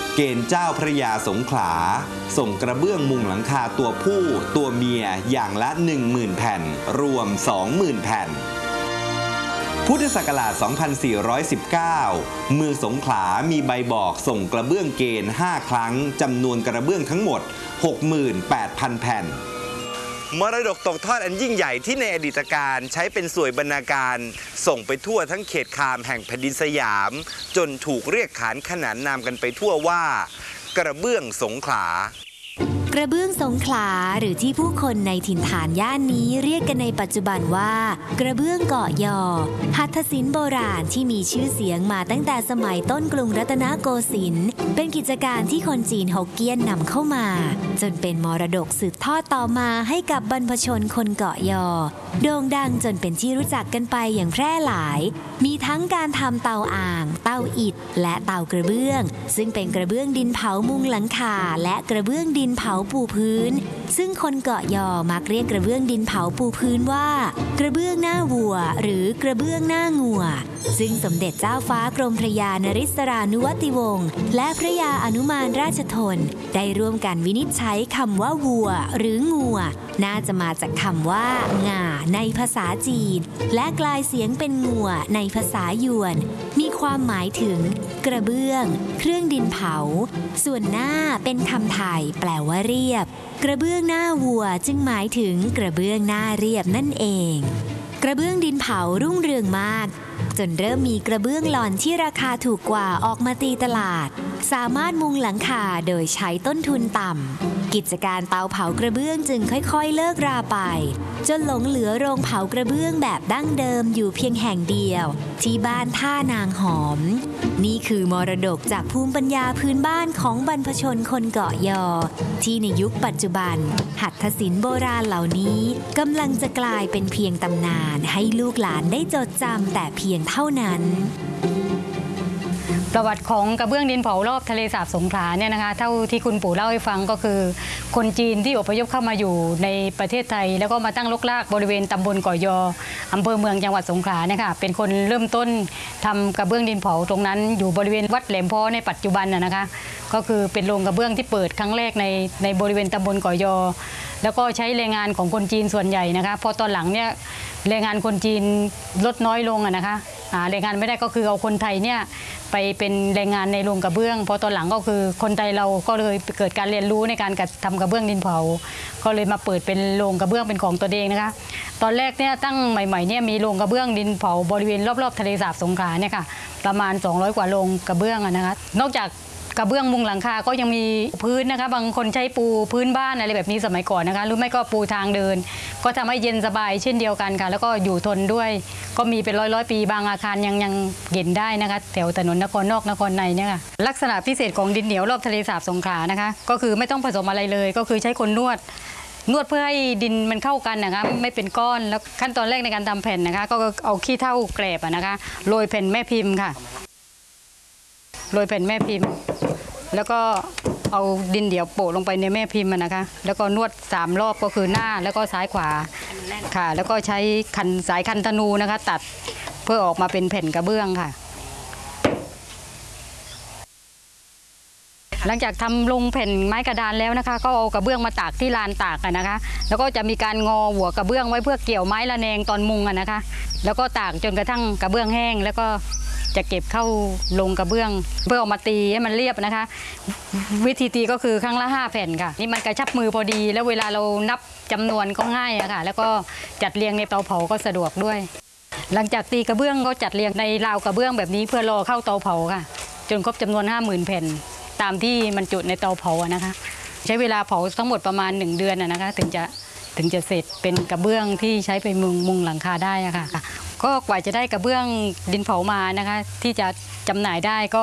เกณฑ์เจ้าพระยาสงขลาส่งกระเบื้องมุงหลังคาตัวผู้ตัวเมียอย่างละ 10,000 แผ่นรวม 20,000 แผ่นพุทธศักราช 2419 เมืองสงขลามีใบบอกส่งกระเบื้องเกณฑ์ 5 ครั้งจำนวนกระเบื้องทั้งหมด 68,000 แผ่นมรดกตกทอดอันยิ่งใหญ่ที่ในอดีตการใช้เป็นสวยบรรณาการส่งไปทั่วทั้งเขตคามแห่งแผ่นดินสยามจนถูกเรียกขานขนานนามกันไปทั่วว่ากระเบื้องสงขลากระเบื้องสงขลาหรือที่ผู้คนในถิ่นฐานย่านนี้เรียกกันในปัจจุบันว่ากระเบื้องเกาะยอหัตถศิลป์โบราณที่มีชื่อเสียงมาตั้งแต่สมัยต้นกรุงรัตนโกสินทร์เป็นกิจการที่คนจีนฮกเกี้ยนนำเข้ามาจนเป็นมรดกสืบทอดต่อมาให้กับบรรพชนคนเกาะยอโด่งดังจนเป็นที่รู้จักกันไปอย่างแพร่หลายมีทั้งการทำเตาอ่างเตาอิฐและเตากระเบื้องซึ่งเป็นกระเบื้องดินเผามุงหลังคาและกระเบื้องดินเผาปูพื้นซึ่งคนเกาะยอมักเรียกกระเบื้องดินเผาปูพื้นว่ากระเบื้องหน้าวัวหรือกระเบื้องหน้างัวซึ่งสมเด็จเจ้าฟ้ากรมพระยานริศรานุวัติวงศ์และพระยาอนุมานราชทนได้ร่วมกันวินิจฉัยคำว่าวัวหรืองัวน่าจะมาจากคำว่าง่าในภาษาจีนและกลายเสียงเป็นงัวในภาษายวนมีความหมายถึงกระเบื้องเครื่องดินเผาส่วนหน้าเป็นคำไทยแปลว่าเรียบกระเบื้องหน้าวัวจึงหมายถึงกระเบื้องหน้าเรียบนั่นเองกระเบื้องดินเผารุ่งเรืองมากจนเริ่มมีกระเบื้องหล่อนที่ราคาถูกกว่าออกมาตีตลาดสามารถมุงหลังคาโดยใช้ต้นทุนต่ำกิจการเตาเผากระเบื้องจึงค่อยๆเลิกราไปจนหลงเหลือโรงเผากระเบื้องแบบดั้งเดิมอยู่เพียงแห่งเดียวที่บ้านท่านางหอมนี่คือมรดกจากภูมิปัญญาพื้นบ้านของบรรพชนคนเกาะยอที่ในยุคปัจจุบันหัตถศิลป์โบราณเหล่านี้กำลังจะกลายเป็นเพียงตำนานให้ลูกหลานได้จดจำแต่เพียงเท่านั้นประวัติของกระเบื้องดินเผารอบทะเลสาบสงขลาเนี่ยนะคะเท่าที่คุณปู่เล่าให้ฟังก็คือคนจีนที่อพยพเข้ามาอยู่ในประเทศไทยแล้วก็มาตั้งรกรากบริเวณตำบลเกาะยออำเภอเมืองจังหวัดสงขลาเนี่ยค่ะเป็นคนเริ่มต้นทำกระเบื้องดินเผาตรงนั้นอยู่บริเวณวัดแหลมพ้อในปัจจุบันนะคะก็คือเป็นโรงกระเบื้องที่เปิดครั้งแรกในบริเวณตำบลเกาะยอแล้วก็ใช้แรงงานของคนจีนส่วนใหญ่นะคะพอตอนหลังเนี่ยแรงงานคนจีนลดน้อยลงนะคะแรงงานไม่ได้ก็คือเอาคนไทยเนี่ยไปเป็นแรงงานในโรงกระเบื้องพอตอนหลังก็คือคนไทยเราก็เลยเกิดการเรียนรู้ในการทำกระเบื้องดินเผาก็เลยมาเปิดเป็นโรงกระเบื้องเป็นของตัวเองนะคะตอนแรกเนี่ยตั้งใหม่ๆเนี่ยมีโรงกระเบื้องดินเผาบริเวณรอบๆทะเลสาบสงขลาเนี่ยค่ะประมาณ200 กว่าโรงกระเบื้องนะคะนอกจากกระเบื้องมุงหลังคาก็ยังมีพื้นนะคะบางคนใช้ปูพื้นบ้านอะไรแบบนี้สมัยก่อนนะคะหรือไม่ก็ปูทางเดินก็ทำให้เย็นสบายเช่นเดียวกันค่ะแล้วก็อยู่ทนด้วยก็มีเป็นร้อยปีบางอาคารยังเห็นได้นะคะแถวถนนนครนอกนครในเนี่ยค่ะลักษณะพิเศษของดินเหนียวรอบทะเลสาบสงขลานะคะก็คือไม่ต้องผสมอะไรเลยก็คือใช้คนนวดเพื่อให้ดินมันเข้ากันนะคะไม่เป็นก้อนแล้วขั้นตอนแรกในการทำแผ่นนะคะก็เอาขี้เถ้าแกลบนะคะโรยแผ่นแม่พิมพ์ค่ะโรยแผ่นแม่พิมพ์แล้วก็เอาดินเดี่ยวโปะลงไปในแม่พิมพ์นะคะแล้วก็นวด3 รอบก็คือหน้าแล้วก็ซ้ายขวาค่ะแล้วก็ใช้สายคันธนูนะคะตัดเพื่อออกมาเป็นแผ่นกระเบื้องค่ะหลังจากทำลงแผ่นไม้กระดานแล้วนะคะก็เอากระเบื้องมาตากที่ลานตากนะคะแล้วก็จะมีการงอหัวกระเบื้องไว้เพื่อเกี่ยวไม้ระแนงตอนมุงนะคะแล้วก็ตากจนกระทั่งกระเบื้องแห้งแล้วก็จะเก็บเข้าลงกระเบื้องเพื่อออกมาตีให้มันเรียบนะคะวิธีตีก็คือครั้งละ5 แผ่นค่ะนี่มันกระชับมือพอดีแล้วเวลาเรานับจำนวนก็ง่ายอะค่ะแล้วก็จัดเรียงในเตาเผาก็สะดวกด้วยหลังจากตีกระเบื้องก็จัดเรียงในราวกระเบื้องแบบนี้เพื่อรอเข้าเตาเผาค่ะจนครบจำนวน 50,000 แผ่นตามที่มันจุในเตาเผานะคะใช้เวลาเผาทั้งหมดประมาณ1 เดือนนะคะถึงจะเสร็จเป็นกระเบื้องที่ใช้ไปมุงหลังคาได้ค่ะก็กว่าจะได้กระเบื้องดินเผามานะคะที่จะจำหน่ายได้ก็